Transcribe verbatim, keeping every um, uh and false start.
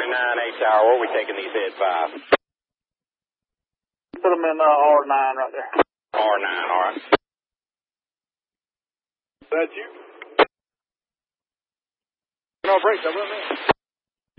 nine eight tower. Where are we taking these head five? Put them in uh, R nine right there. R nine, all right. That's you. No break, double in.